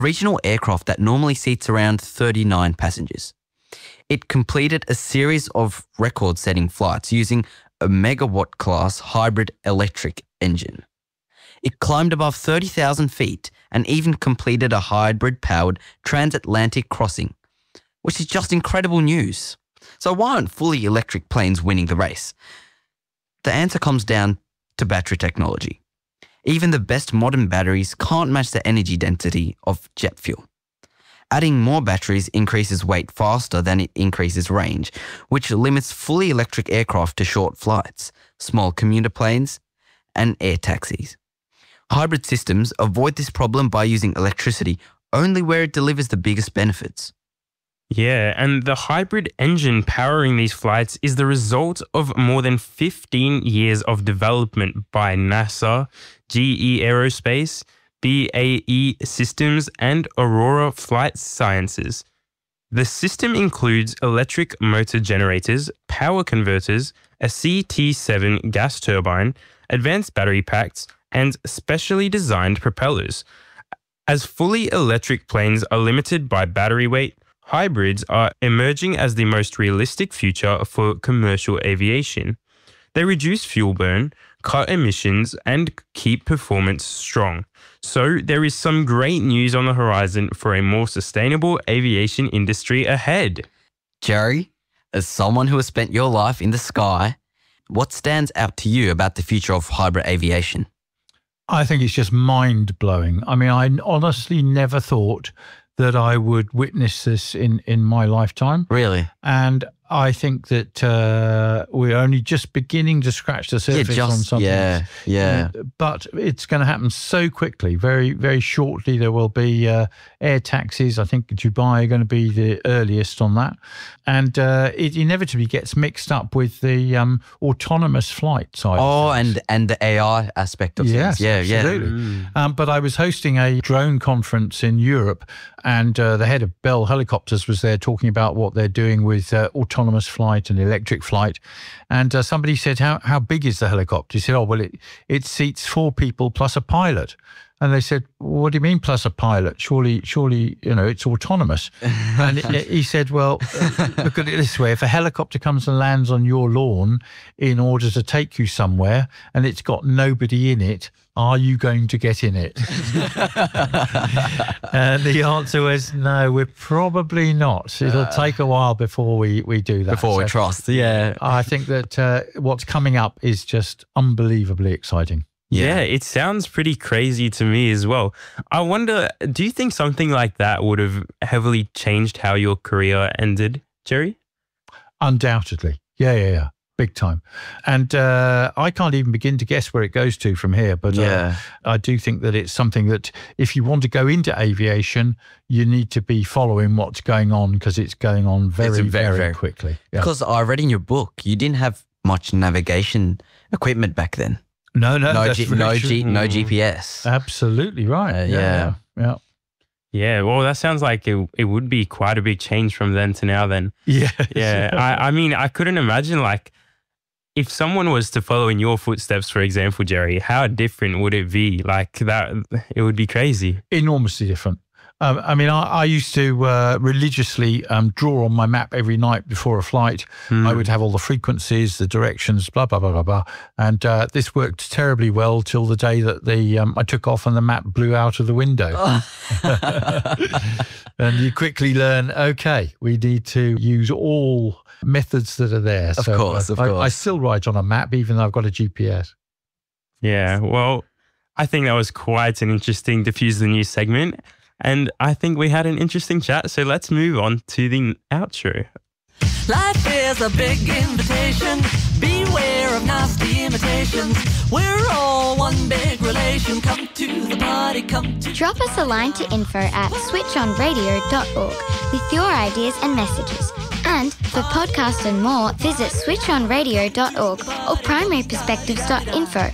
regional aircraft that normally seats around 39 passengers. It completed a series of record-setting flights using a megawatt-class hybrid electric engine. It climbed above 30,000 feet and even completed a hybrid-powered transatlantic crossing, which is just incredible news. So why aren't fully electric planes winning the race? The answer comes down to battery technology. Even the best modern batteries can't match the energy density of jet fuel. Adding more batteries increases weight faster than it increases range, which limits fully electric aircraft to short flights, small commuter planes, and air taxis. Hybrid systems avoid this problem by using electricity only where it delivers the biggest benefits. Yeah, and the hybrid engine powering these flights is the result of more than 15 years of development by NASA, GE Aerospace, BAE Systems, and Aurora Flight Sciences. The system includes electric motor generators, power converters, a CT7 gas turbine, advanced battery packs, and specially designed propellers. As fully electric planes are limited by battery weight, hybrids are emerging as the most realistic future for commercial aviation. They reduce fuel burn, cut emissions, and keep performance strong. So there is some great news on the horizon for a more sustainable aviation industry ahead. Jerry, as someone who has spent your life in the sky, what stands out to you about the future of hybrid aviation? I think it's just mind-blowing. I mean, I honestly never thought that I would witness this in my lifetime. Really? And I think that we're only just beginning to scratch the surface on something. Yeah. But it's going to happen so quickly. Very, very shortly, there will be air taxis. I think Dubai are going to be the earliest on that. And it inevitably gets mixed up with the autonomous flight side. Oh, and the AI aspect of things. Yes, absolutely. But I was hosting a drone conference in Europe, and the head of Bell Helicopters was there talking about what they're doing with autonomous flight and electric flight. And somebody said, how big is the helicopter? He said, oh, well, it seats 4 people plus a pilot. And they said, what do you mean plus a pilot? Surely, it's autonomous. And he said, well, look at it this way. If a helicopter comes and lands on your lawn in order to take you somewhere and it's got nobody in it, are you going to get in it? And the answer was, no, we're probably not. It'll take a while before we do that. Before we trust, yeah. I think that what's coming up is just unbelievably exciting. Yeah, it sounds pretty crazy to me as well. I wonder, do you think something like that would have heavily changed how your career ended, Jerry? Undoubtedly. Yeah. Big time. And I can't even begin to guess where it goes to from here. But I do think that it's something that if you want to go into aviation, you need to be following what's going on, because it's going on very quickly. Yeah. Because I read in your book, you didn't have much navigation equipment back then. No GPS. Absolutely right. Yeah. Yeah, well, that sounds like it would be quite a big change from then to now then. Yeah. I mean, I couldn't imagine, like, if someone was to follow in your footsteps, for example, Jerry, how different would it be? Like that, it would be crazy. Enormously different. I mean, I used to religiously draw on my map every night before a flight. I would have all the frequencies, the directions, blah, blah, blah, blah, blah. And this worked terribly well till the day that I took off and the map blew out of the window. And you quickly learn, okay, we need to use all methods that are there. Of course. I still write on a map, even though I've got a GPS. Yeah, well, I think that was quite an interesting Diffuse the News segment. And I think we had an interesting chat, so let's move on to the outro. Life is a big invitation. Beware of nasty imitations. We're all one big relation. Come to the party, come to... Drop us a line to info@switchonradio.org with your ideas and messages. And for podcasts and more, visit switchonradio.org or primaryperspectives.info.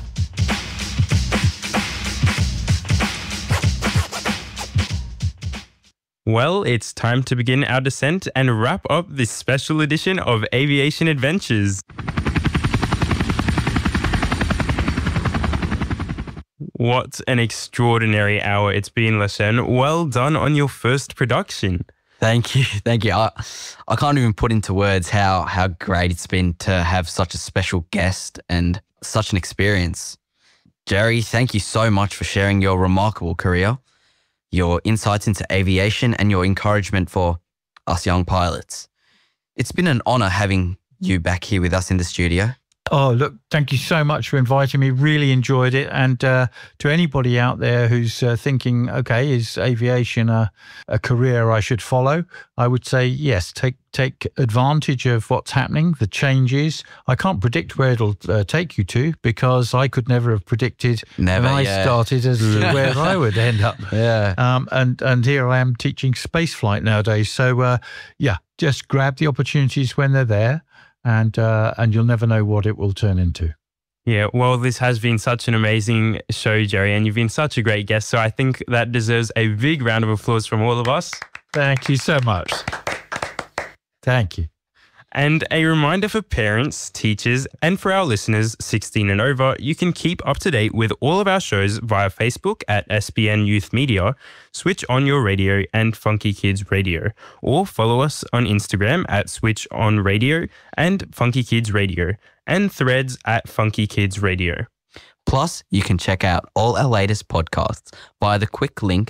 Well, it's time to begin our descent and wrap up this special edition of Aviation Adventures. What an extraordinary hour it's been, Lashen. Well done on your first production. Thank you. Thank you. I can't even put into words how great it's been to have such a special guest and such an experience. Jerry, thank you so much for sharing your remarkable career, your insights into aviation, and your encouragement for us young pilots. It's been an honor having you back here with us in the studio. Oh, look, thank you so much for inviting me. Really enjoyed it. And to anybody out there who's thinking, okay, is aviation a career I should follow? I would say, yes, take advantage of what's happening, the changes. I can't predict where it'll take you to, because I could never have predicted when I started as to where I would end up. And here I am teaching space flight nowadays. So, just grab the opportunities when they're there. And you'll never know what it will turn into. Yeah, well, this has been such an amazing show, Jerry, and you've been such a great guest. So I think that deserves a big round of applause from all of us. Thank you so much. Thank you. And a reminder for parents, teachers, and for our listeners 16 and over, you can keep up to date with all of our shows via Facebook at SBN Youth Media, Switch On Your Radio, and Funky Kids Radio, or follow us on Instagram at Switch On Radio and Funky Kids Radio, and Threads at Funky Kids Radio. Plus, you can check out all our latest podcasts via the quick link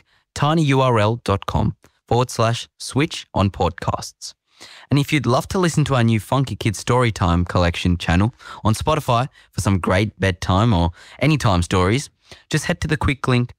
tinyurl.com/switch-on-podcasts. And if you'd love to listen to our new Funky Kids Storytime collection channel on Spotify for some great bedtime or anytime stories, just head to the quick link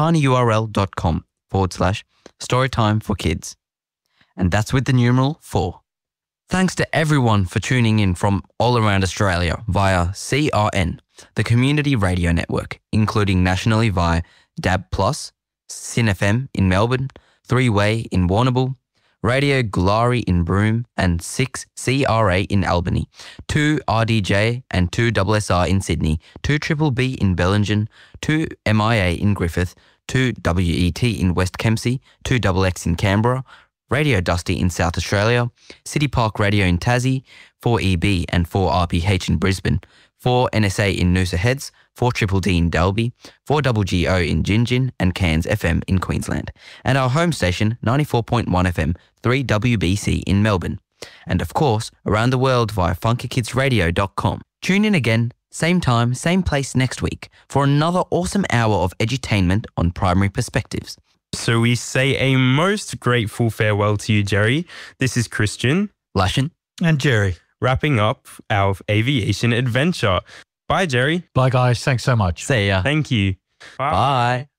tinyurl.com/storytime for kids. And that's with the numeral 4. Thanks to everyone for tuning in from all around Australia via CRN, the community radio network, including nationally via DAB+, Sin FM in Melbourne, 3-Way in Warrnambool, Radio Glory in Broome, and 6CRA in Albany, 2RDJ and 2SSR in Sydney, 2BBB in Bellingen, 2MIA in Griffith, 2WET in West Kempsey, 2XX in Canberra, Radio Dusty in South Australia, City Park Radio in Tassie, 4EB and 4RPH in Brisbane, 4NSA in Noosa Heads, 4DDD in Dalby, 4GGO in Gingin, and Cairns FM in Queensland, and our home station 94.1 FM 3WBC in Melbourne, and of course around the world via funkykidsradio.com. Tune in again, same time, same place next week for another awesome hour of edutainment on Primary Perspectives. So we say a most grateful farewell to you, Jerry. This is Christian, Lashen, and Jerry, wrapping up our aviation adventure. Bye, Jerry. Bye, guys. Thanks so much. See ya. Thank you. Bye.